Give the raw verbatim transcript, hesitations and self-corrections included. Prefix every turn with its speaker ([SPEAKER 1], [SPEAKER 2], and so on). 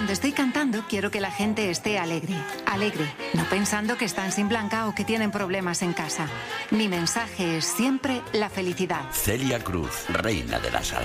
[SPEAKER 1] Cuando estoy cantando, quiero que la gente esté alegre. Alegre, no pensando que están sin blanca o que tienen problemas en casa. Mi mensaje es siempre la felicidad.
[SPEAKER 2] Celia Cruz, reina de la salsa.